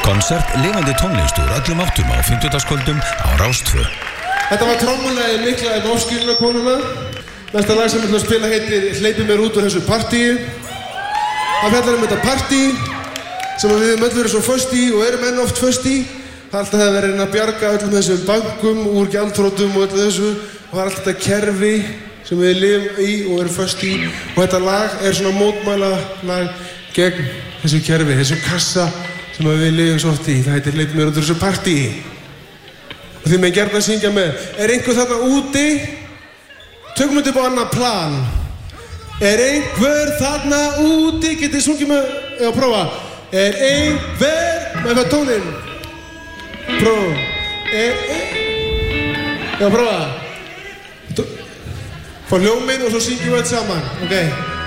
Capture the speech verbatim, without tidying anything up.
Konsert lifandi tónlist úr öllum áttum á fimmtudagskvöldum á Rás tvö. Þetta var trommulagið Mikla en ofskilina konuna. Næsta lag sem við ætlum að spila heitir Hleypi mér út úr þessu partíi. Það fjallar um þetta partí sem við höfum öll verið svo föst í og erum enn oft föst í. Það er alltaf að vera að bjarga öllum þessum bankum úr gjaldþrotum og öllu þessu. Og það er alltaf þetta kerfi sem við lifum í og erum föst í. Og þetta lag er svona mótmæla lag gegn þessu kerfi, þessu kassa sem við lifum svo oft í. Það heitir Hleypi mér út úr þessu partíi. Og því með gerðna að syngja með. Er einhver þarna úti? Tökum við upp á annað plan. Er einhver þarna úti? Getið sungið með, já, prófa. Er einhver, með það tóninn. Prófa. Er einhver, já, prófa. Fá hljóminn og svo syngjum við þetta saman, ok?